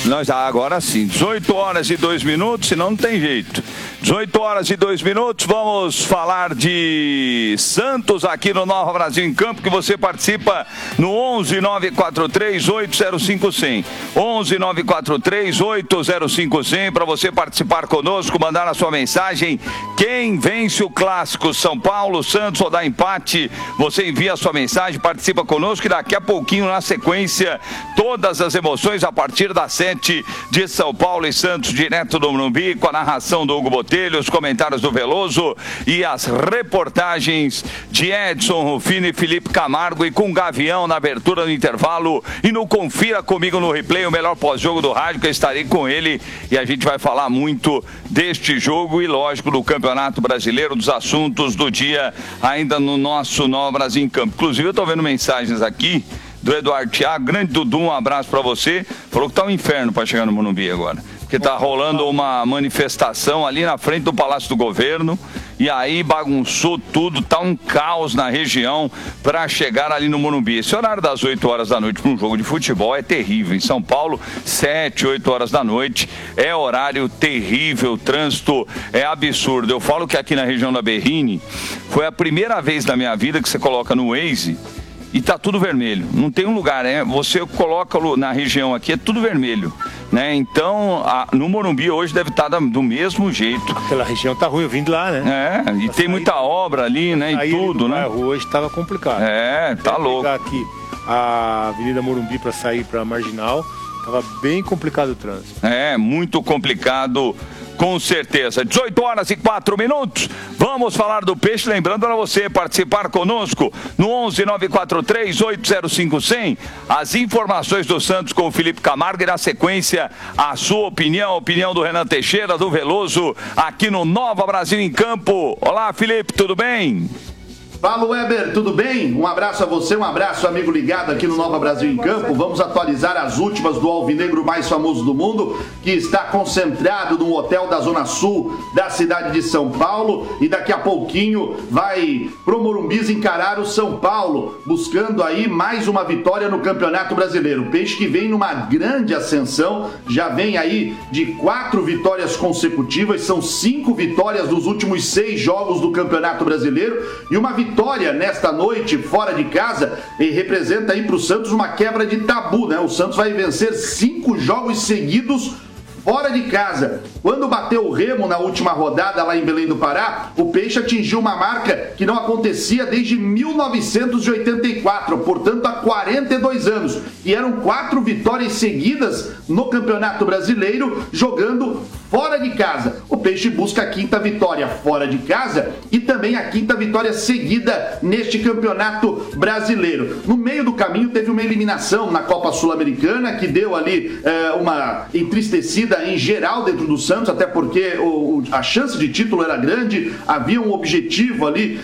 Nós agora sim, 18 horas e 2 minutos, senão não tem jeito. 18 horas e 2 minutos, vamos falar de Santos aqui no Nova Brasil em Campo, que você participa no 11 943 805 100. 11 943 805 100 para você participar conosco, mandar a sua mensagem. Quem vence o clássico, São Paulo, Santos ou dá empate? Você envia a sua mensagem, participa conosco e daqui a pouquinho na sequência todas as emoções a partir das 7 de São Paulo e Santos, direto do Morumbi, com a narração do Hugo Botelho, os comentários do Veloso e as reportagens de Edson Rufino e Felipe Camargo, e com Gavião na abertura do intervalo e no Confira Comigo no Replay, o melhor pós-jogo do rádio, que eu estarei com ele e a gente vai falar muito deste jogo e, lógico, do Campeonato Brasileiro, dos assuntos do dia ainda no nosso Nova Brasil em Campo. Inclusive, eu estou vendo mensagens aqui do Eduardo Thiago, grande Dudu, um abraço para você. Falou que tá um inferno para chegar no Morumbi agora, porque tá rolando uma manifestação ali na frente do Palácio do Governo e aí bagunçou tudo, tá um caos na região para chegar ali no Morumbi. Esse horário das 8 horas da noite para um jogo de futebol é terrível. Em São Paulo, 7, 8 horas da noite é horário terrível, o trânsito é absurdo. Eu falo que aqui na região da Berrini foi a primeira vez na minha vida que você coloca no Waze e tá tudo vermelho, não tem um lugar, né? Você coloca na região aqui, é tudo vermelho, né? Então, no Morumbi hoje deve estar do mesmo jeito. Aquela região tá ruim, eu vim de lá, né? É, e tem muita obra ali, né? E tudo, né? Hoje tava complicado. É, tá louco. Pegar aqui a Avenida Morumbi para sair para Marginal, tava bem complicado o trânsito. É, muito complicado. Com certeza. 18 horas e 4 minutos. Vamos falar do Peixe. Lembrando para você participar conosco no 11 943 805 100. As informações do Santos com o Felipe Camargo e na sequência a sua opinião, a opinião do Renan Teixeira, do Veloso, aqui no Nova Brasil em Campo. Olá, Felipe, tudo bem? Fala, Weber, tudo bem? Um abraço a você, um abraço, amigo ligado aqui no Nova Brasil em Campo. Vamos atualizar as últimas do alvinegro mais famoso do mundo, que está concentrado num hotel da Zona Sul da cidade de São Paulo, e daqui a pouquinho vai pro Morumbi encarar o São Paulo, buscando aí mais uma vitória no Campeonato Brasileiro. O Peixe que vem numa grande ascensão, já vem aí de 4 vitórias consecutivas, são 5 vitórias nos últimos 6 jogos do Campeonato Brasileiro, e uma vitória nesta noite fora de casa e representa aí para o Santos uma quebra de tabu, né? O Santos vai vencer 5 jogos seguidos fora de casa. Quando bateu o Remo na última rodada lá em Belém do Pará, o Peixe atingiu uma marca que não acontecia desde 1984, portanto há 42 anos. E eram 4 vitórias seguidas no Campeonato Brasileiro, jogando fora de casa. O Peixe busca a 5ª vitória fora de casa e também a 5ª vitória seguida neste Campeonato Brasileiro. No meio do caminho teve uma eliminação na Copa Sul-Americana, que deu ali uma entristecida em geral dentro do Santos, até porque a chance de título era grande, havia um objetivo ali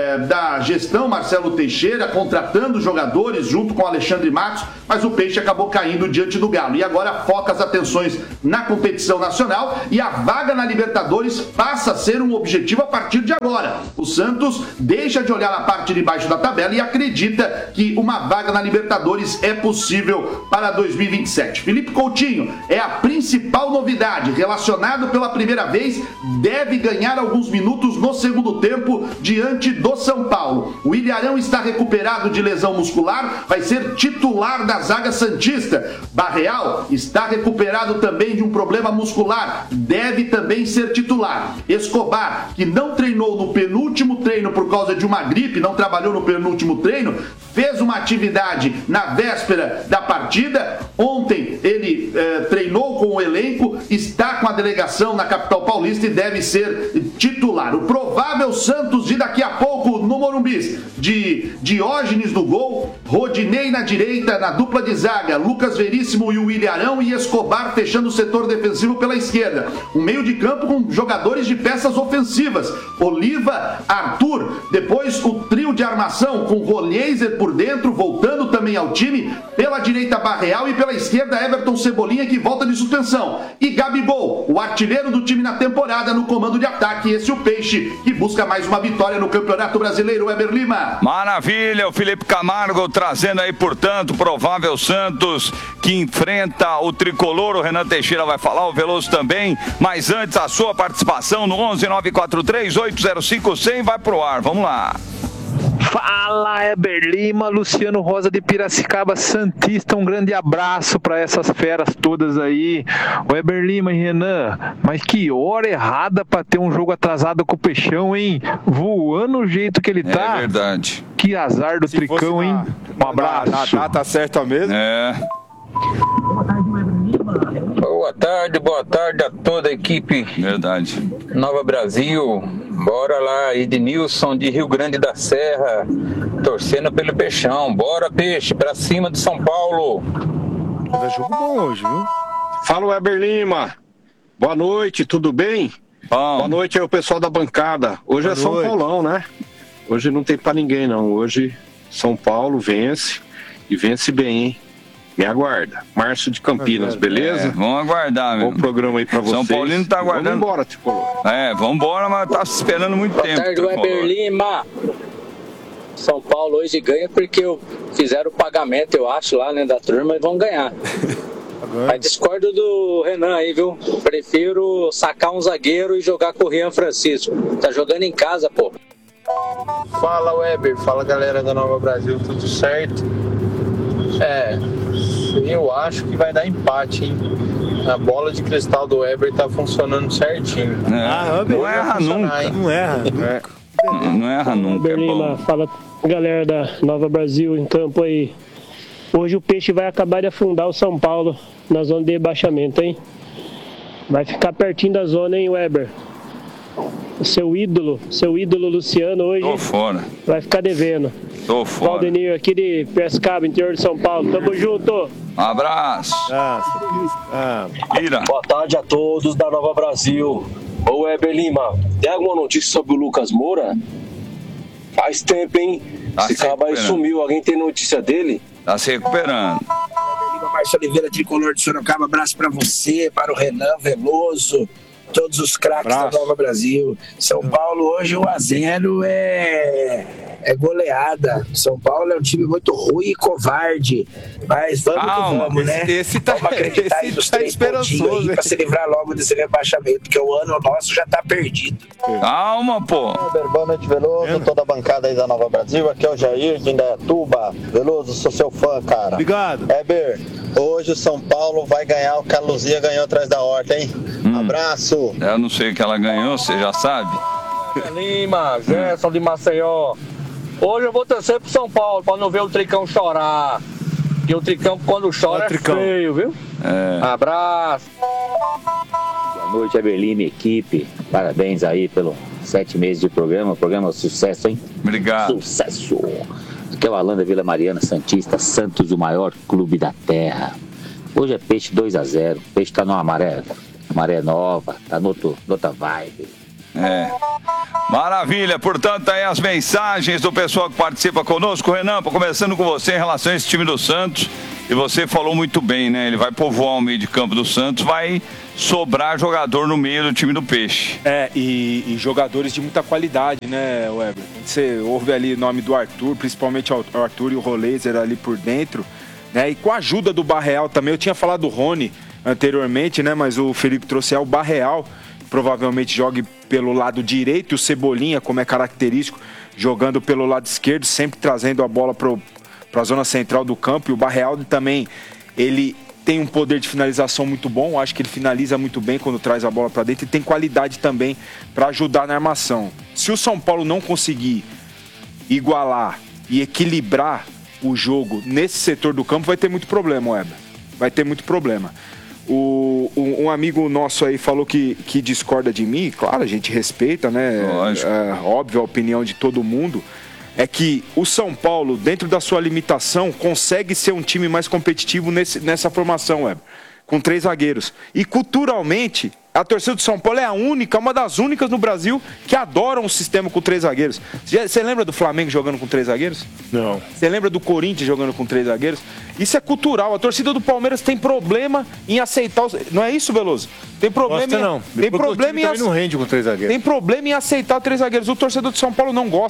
da gestão Marcelo Teixeira, contratando jogadores junto com Alexandre Matos, mas o Peixe acabou caindo diante do Galo. E agora foca as atenções na competição nacional e a vaga na Libertadores passa a ser um objetivo a partir de agora. O Santos deixa de olhar na parte de baixo da tabela e acredita que uma vaga na Libertadores é possível para 2027. Felipe Coutinho é a principal novidade, relacionado pela primeira vez, deve ganhar alguns minutos no segundo tempo diante do São Paulo. O Ilharão está recuperado de lesão muscular, vai ser titular da zaga santista. Barreal está recuperado também de um problema muscular, deve também ser titular. Escobar, que não treinou no penúltimo treino por causa de uma gripe, não trabalhou no penúltimo treino, fez uma atividade na véspera da partida. Ontem ele treinou com o elenco, está com a delegação na capital paulista e deve ser titular. O provável Santos de daqui a pouco no Morumbi, de Diógenes no gol, Rodinei na direita, na dupla de zaga, Lucas Veríssimo e o Ilharão, e Escobar fechando o setor defensivo pela esquerda. Um meio de campo com jogadores de peças ofensivas, Oliva, Arthur, depois o trio de armação com Rolheiser por dentro, voltando também ao time, pela direita Barreal e pela esquerda Everton Cebolinha, que volta de suspensão, e Gabigol, o artilheiro do time na temporada, no comando de ataque. Esse é o Peixe, que busca mais uma vitória no Campeonato Brasileiro. Weber Lima. Maravilha, o Felipe Camargo trazendo aí, portanto, provável Santos que enfrenta o Tricolor. O Renan Teixeira vai falar, o Veloso também. Mas antes, a sua participação no 11-943-805-100 vai pro ar. Vamos lá. Fala, Heber Lima, Luciano Rosa de Piracicaba, Santista, um grande abraço para essas feras todas aí. O Heber Lima e Renan, mas que hora errada para ter um jogo atrasado com o Peixão, hein? Voando o jeito que ele tá. É verdade. Que azar do Tricão, hein? Um abraço. Na data certa mesmo. Boa tarde a toda a equipe. Verdade. Nova Brasil. Bora lá, Ednilson de Rio Grande da Serra, torcendo pelo Peixão. Bora, Peixe, pra cima de São Paulo. Tá jogo bom hoje, viu? Fala, Weber Lima. Boa noite, tudo bem? Bom. Boa noite aí o pessoal da bancada. Hoje Boa noite. São Paulão, né? Hoje não tem pra ninguém, não. Hoje São Paulo vence e vence bem, hein? Me aguarda. Márcio de Campinas, beleza? Vamos aguardar, meu. Bom programa aí pra vocês. São Paulino tá aguardando. Vamos embora, Tricolor. Vamos embora, mas tá esperando muito tempo. Boa tarde, Weber Lima. São Paulo hoje ganha porque fizeram o pagamento, eu acho, lá, né, da turma, e vão ganhar. Mas discordo do Renan aí, viu? Prefiro sacar um zagueiro e jogar com o Rian Francisco. Tá jogando em casa, pô. Fala, Weber. Fala, galera da Nova Brasil. Tudo certo? Eu acho que vai dar empate, hein? A bola de cristal do Weber tá funcionando certinho. Não erra nunca. Não erra. Não erra nunca. Lima, fala, galera da Nova Brasil em campo aí. Hoje o Peixe vai acabar de afundar o São Paulo na zona de rebaixamento, hein? Vai ficar pertinho da zona, hein, Weber? Seu ídolo Luciano hoje Tô fora. Vai ficar devendo. Tô fora. Valdenir aqui de Piracicaba, interior de São Paulo. Tamo junto. Abraço. Ira. Boa tarde a todos da Nova Brasil. Ô Weber Lima, tem alguma notícia sobre o Lucas Moura? Faz tempo, hein? Esse cabo aí sumiu. Alguém tem notícia dele? Tá se recuperando. Márcio Oliveira, Tricolor de Sorocaba. Abraço pra você, para o Renan Veloso, todos os craques da Nova Brasil. São Paulo hoje 1-0 é goleada. São Paulo é um time muito ruim e covarde. Mas vamos que vamos, né? Vamos acreditar aí nos 3 pontinhos aí pra se livrar logo desse rebaixamento, porque o ano nosso já tá perdido. Calma, pô. Boa noite, Veloso, toda a bancada aí da Nova Brasil. Aqui é o Jair de Indaiatuba. Veloso, sou seu fã, cara. Obrigado. Heber, hoje o São Paulo vai ganhar o que a Luzia ganhou atrás da horta, hein? Abraço. Eu não sei o que ela ganhou, você já sabe? Lima, Gerson de Maceió. Hoje eu vou torcer pro São Paulo pra não ver o Tricão chorar. E o Tricão, quando chora, é feio, viu? Abraço. Boa noite, Eberlime, equipe. Parabéns aí pelo 7 meses de programa. O programa é um sucesso, hein? Obrigado. Sucesso. Aqui é o Alan da Vila Mariana, Santista, Santos, o maior clube da terra. Hoje é Peixe 2-0. Peixe tá numa maré nova, tá noutra vibe. Maravilha, portanto, aí as mensagens do pessoal que participa conosco. Renan, começando com você em relação a esse time do Santos, e você falou muito bem, né? Ele vai povoar o meio de campo do Santos, vai sobrar jogador no meio do time do Peixe. E jogadores de muita qualidade, né, Weber? Você ouve ali o nome do Arthur, principalmente o Arthur e o Roleiser ali por dentro, né? E com a ajuda do Barreal também, eu tinha falado do Rony anteriormente, né? Mas o Felipe trouxe o Barreal, provavelmente jogue pelo lado direito, e o Cebolinha, como é característico, jogando pelo lado esquerdo, sempre trazendo a bola para a zona central do campo. E o Barreal também, ele tem um poder de finalização muito bom, acho que ele finaliza muito bem quando traz a bola para dentro, e tem qualidade também para ajudar na armação. Se o São Paulo não conseguir igualar e equilibrar o jogo nesse setor do campo, vai ter muito problema, Weber. Vai ter muito problema. Um amigo nosso aí falou que discorda de mim. Claro, a gente respeita, né? Óbvio, a opinião de todo mundo. É que o São Paulo, dentro da sua limitação, consegue ser um time mais competitivo nessa formação, Weber, com 3 zagueiros. E culturalmente, a torcida do São Paulo é uma das únicas no Brasil que adoram o sistema com 3 zagueiros. Você lembra do Flamengo jogando com 3 zagueiros? Não. Você lembra do Corinthians jogando com 3 zagueiros? Isso é cultural. A torcida do Palmeiras tem problema em aceitar Não é isso, Veloso? Tem problema não rende com 3 zagueiros. Tem problema em aceitar 3 zagueiros. O torcedor do São Paulo não gosta.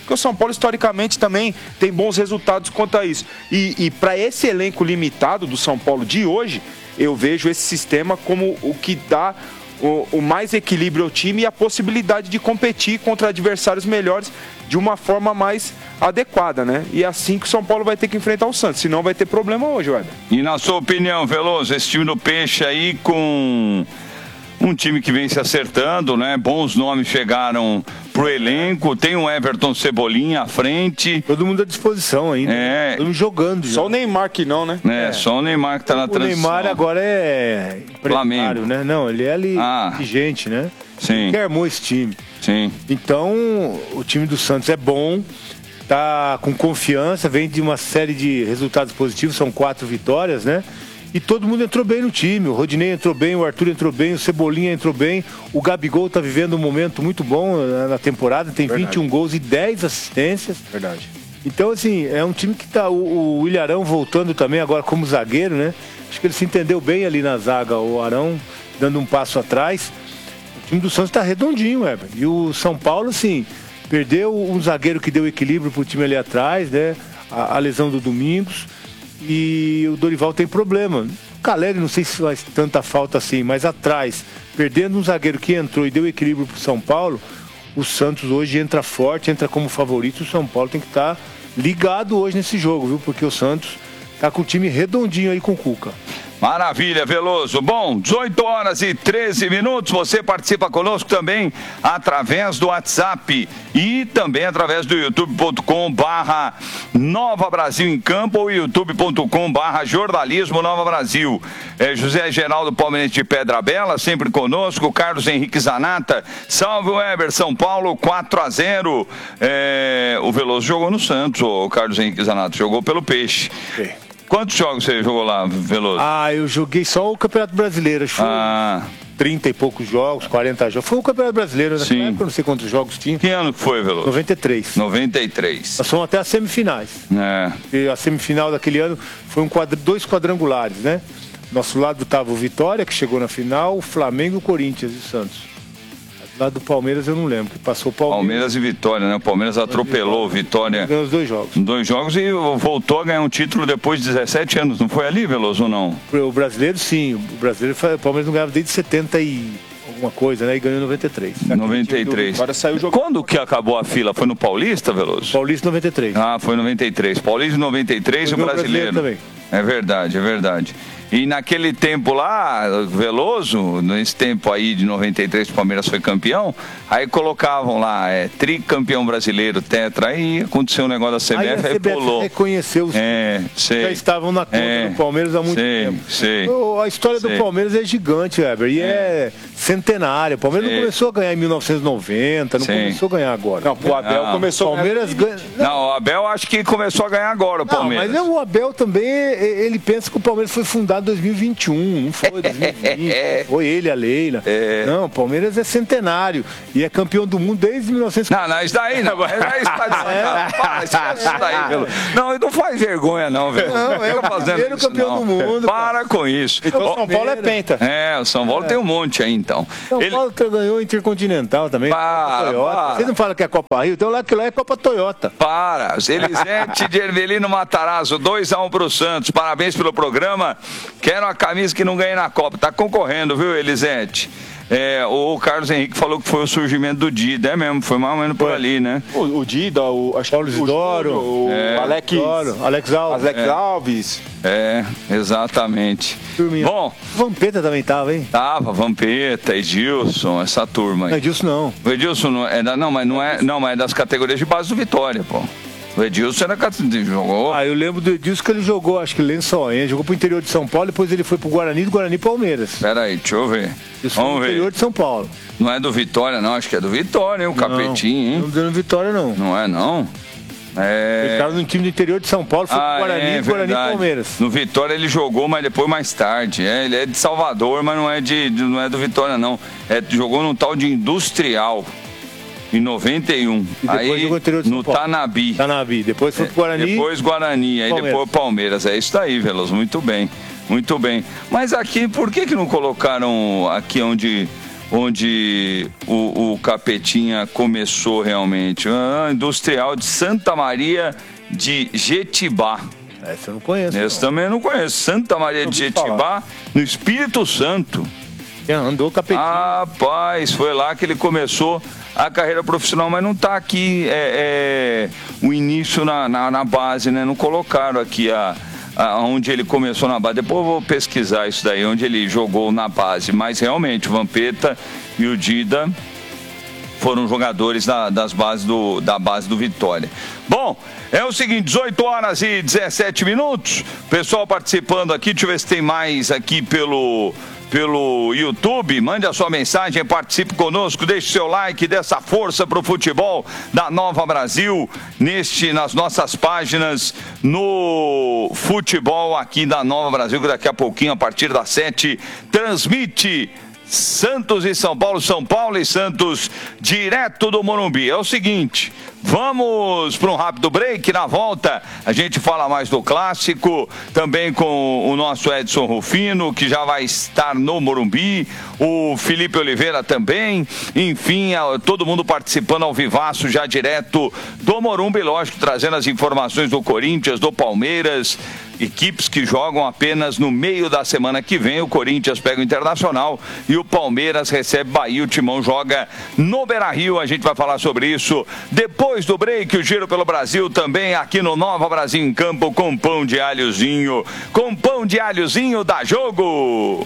Porque o São Paulo, historicamente, também tem bons resultados quanto a isso. E para esse elenco limitado do São Paulo de hoje, eu vejo esse sistema como o que dá o mais equilíbrio ao time e a possibilidade de competir contra adversários melhores de uma forma mais adequada, né? E é assim que o São Paulo vai ter que enfrentar o Santos, senão vai ter problema hoje, Weber. E na sua opinião, Veloso, esse time do Peixe aí com um time que vem se acertando, né? Bons nomes chegaram pro elenco, tem o Everton Cebolinha à frente. Todo mundo à disposição ainda. Todo mundo jogando. Só o Neymar que não, né? Só o Neymar que tá na transição. O Neymar agora é Flamengo, né? Não, ele é ali de gente, né? Sim. Ele armou esse time. Sim. Então, o time do Santos é bom, tá com confiança, vem de uma série de resultados positivos, são 4 vitórias, né? E todo mundo entrou bem no time. O Rodinei entrou bem, o Arthur entrou bem, o Cebolinha entrou bem. O Gabigol tá vivendo um momento muito bom na temporada, tem 21 gols e 10 assistências. Verdade. Então, assim, é um time que tá... O Ilharão voltando também agora como zagueiro, né? Acho que ele se entendeu bem ali na zaga. O Arão dando um passo atrás. O time do Santos tá redondinho, Weber. E o São Paulo, assim, perdeu um zagueiro que deu equilíbrio pro time ali atrás, né? A lesão do Domingos. E o Dorival tem problema. O Caleri não sei se faz tanta falta assim, mas atrás, perdendo um zagueiro que entrou e deu equilíbrio pro São Paulo, o Santos hoje entra forte, entra como favorito. O São Paulo tem que estar ligado hoje nesse jogo, viu? Porque o Santos tá com o time redondinho aí com o Cuca. Maravilha, Veloso. Bom, 18h13. Você participa conosco também através do WhatsApp e também através do youtube.com/Nova Brasil em Campo ou youtube.com/Jornalismo Nova Brasil. José Geraldo Palmeirense de Pedra Bela, sempre conosco. Carlos Henrique Zanata. Salve, Weber. São Paulo 4-0. O Veloso jogou no Santos, o Carlos Henrique Zanata jogou pelo Peixe. Sim. Quantos jogos você jogou lá, Veloso? Eu joguei só o Campeonato Brasileiro. Acho que foi 30 e poucos jogos, 40 jogos. Foi o Campeonato Brasileiro, naquela época, eu não sei quantos jogos tinha. Que ano que foi, Veloso? 93. 93. Nós fomos até as semifinais. E a semifinal daquele ano foi 2 quadrangulares, né? Nosso lado estava o Vitória, que chegou na final, o Flamengo, o Corinthians e o Santos. Do lado do Palmeiras eu não lembro, que passou o Palmeiras e Vitória, né? O Palmeiras atropelou o Vitória. Ganhou os 2 jogos. 2 jogos e voltou a ganhar um título depois de 17 anos. Não foi ali, Veloso, ou não? O brasileiro, sim. O Palmeiras não ganhava desde 70 e alguma coisa, né? E ganhou em 93. 93. Agora saiu jogando. Quando que acabou a fila? Foi no Paulista, Veloso? Paulista 93. Foi 93. Paulista 93 e o brasileiro também. É verdade, é verdade. E naquele tempo lá, Veloso, nesse tempo aí de 93 o Palmeiras foi campeão, aí colocavam lá, tricampeão brasileiro, tetra, aí aconteceu um negócio da CBF, aí pulou. Reconheceu os que já estavam na conta do Palmeiras há muito tempo. A história do Palmeiras é gigante, Weber, e é centenária. O Palmeiras não começou a ganhar em 1990, não começou a ganhar agora. Não, o Abel começou Palmeiras ganha... Não, o Abel acho que começou a ganhar agora, o Palmeiras. Mas o Abel também, ele pensa que o Palmeiras foi fundado em 2021, não foi 2020. Foi ele, a Leila. Não, o Palmeiras é centenário e é campeão do mundo desde 1940. Não, isso daí não. Isso daí, Veloso. Não, não faz vergonha, não, velho. Não, é o primeiro campeão do mundo. Para com isso. Então, o São Paulo é penta. O São Paulo tem um monte aí, então. São Paulo ganhou o Intercontinental também. Toyota. Vocês não falam que é Copa Rio? Então lá que lá é Copa Toyota. Elisete de Ervelino Matarazzo, 2-1 pro Santos. Parabéns pelo programa. Quero a camisa que não ganhei na Copa. Tá concorrendo, viu, Elisete? O Carlos Henrique falou que foi o surgimento do Dida. É mesmo, foi mais ou menos por ali, né? O Dida, acho que Paulo Isidoro, o Alex Alves. Exatamente. Turminha. Bom, Vampeta também tava, hein? Tava, Vampeta, Edilson, essa turma aí. Não, Edilson não. O Edilson mas é das categorias de base do Vitória, pô. O Edilson jogou. Eu lembro do Edilson que ele jogou, acho que Lençóis, jogou pro interior de São Paulo, depois ele foi pro Guarani, do Guarani Palmeiras. Peraí, deixa eu ver. Vamos ver. Interior de São Paulo. Não é do Vitória, não, acho que é do Vitória, hein? O Capetinho, hein? Não deu no Vitória, não. Não é, não? Ele tava no time do interior de São Paulo, foi pro Guarani, Guarani Palmeiras. No Vitória ele jogou, mas depois mais tarde. Ele é de Salvador, mas não é do Vitória, não. Jogou num tal de Industrial. Em 91. E depois jogou interior de São Paulo. Tanabi. Depois foi pro Guarani. Depois Guarani, aí depois Palmeiras. É isso daí, Veloso. Muito bem. Muito bem. Mas aqui, por que não colocaram aqui onde onde o Capetinha começou realmente. Industrial de Santa Maria de Jetibá. Essa eu não conheço. Essa também não conheço. Santa Maria de Jetibá, no Espírito Santo. Andou Capetinha. Rapaz, foi lá que ele começou a carreira profissional, mas não está aqui o início na base, né? Não colocaram aqui onde ele começou na base. Depois eu vou pesquisar isso daí, onde ele jogou na base. Mas realmente, o Vampeta e o Dida foram jogadores da base do Vitória. Bom, é o seguinte, 18 horas e 17 minutos. Pessoal participando aqui, deixa eu ver se tem mais aqui pelo YouTube. Mande a sua mensagem, participe conosco, deixe seu like, dê essa força pro futebol da Nova Brasil nas nossas páginas no futebol aqui da Nova Brasil, que daqui a pouquinho, a partir das 7, transmite Santos e São Paulo e Santos, direto do Morumbi. É o seguinte, vamos para um rápido break. Na volta a gente fala mais do clássico, também com o nosso Edson Rufino, que já vai estar no Morumbi, o Felipe Oliveira também, enfim, todo mundo participando ao vivaço, já direto do Morumbi, lógico, trazendo as informações do Corinthians, do Palmeiras, equipes que jogam apenas no meio da semana que vem. O Corinthians pega o Internacional e o Palmeiras recebe Bahia. O Timão joga no Beira-Rio. A gente vai falar sobre isso depois do break. O Giro pelo Brasil também aqui no Nova Brasil em Campo, com pão de alhozinho. Com pão de alhozinho dá jogo!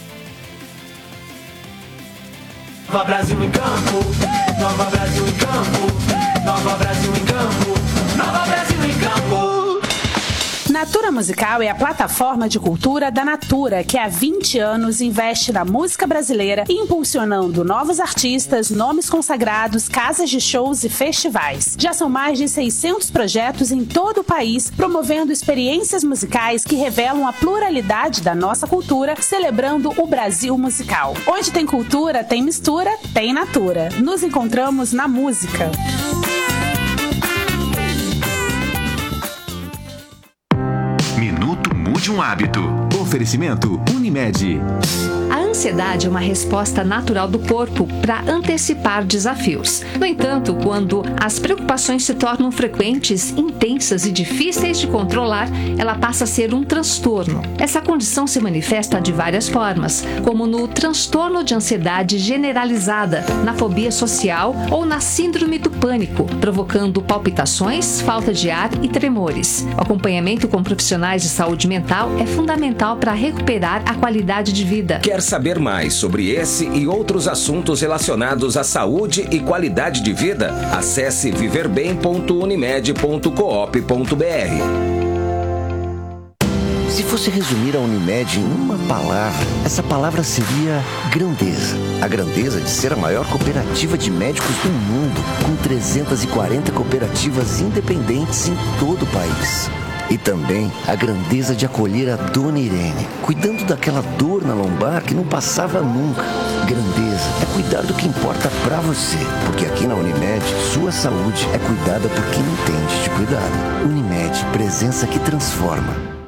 Nova Brasil em Campo, Nova Brasil em Campo, Nova Brasil em Campo, Nova Brasil em Campo. Natura Musical é a plataforma de cultura da Natura, que há 20 anos investe na música brasileira, impulsionando novos artistas, nomes consagrados, casas de shows e festivais. Já são mais de 600 projetos em todo o país, promovendo experiências musicais que revelam a pluralidade da nossa cultura, celebrando o Brasil musical. Onde tem cultura, tem mistura, tem Natura. Nos encontramos na música. Mude um hábito. Oferecimento Unimed. A ansiedade é uma resposta natural do corpo para antecipar desafios. No entanto, quando as preocupações se tornam frequentes, intensas e difíceis de controlar, ela passa a ser um transtorno. Essa condição se manifesta de várias formas, como no transtorno de ansiedade generalizada, na fobia social ou na síndrome do pânico, provocando palpitações, falta de ar e tremores. O acompanhamento com profissionais de saúde mental é fundamental para recuperar a qualidade de vida. Quer saber mais sobre esse e outros assuntos relacionados à saúde e qualidade de vida? Acesse viverbem.unimed.coop.br. Se fosse resumir a Unimed em uma palavra, essa palavra seria grandeza. A grandeza de ser a maior cooperativa de médicos do mundo, com 340 cooperativas independentes em todo o país. E também a grandeza de acolher a Dona Irene, cuidando daquela dor na lombar que não passava nunca. Grandeza é cuidar do que importa pra você, porque aqui na Unimed, sua saúde é cuidada por quem entende de cuidado. Unimed, presença que transforma.